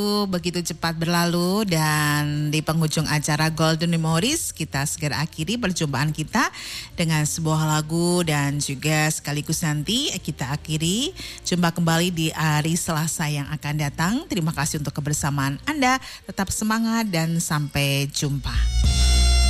begitu cepat berlalu dan di penghujung acara Golden Memories kita segera akhiri perjumpaan kita dengan sebuah lagu dan juga sekaligus nanti kita akhiri jumpa kembali di hari Selasa yang akan datang. Terima kasih untuk kebersamaan Anda, tetap semangat dan sampai jumpa.